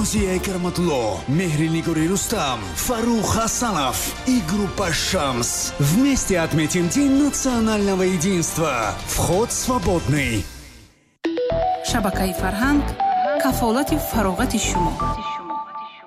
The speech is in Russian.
Розия Караматулло, Мехринигори Рустам, Фарух Хасанов и группа «Шамс». Вместе отметим День национального единства. Вход свободный. Шабакаи Фарҳанг кафолати фароғати шумо.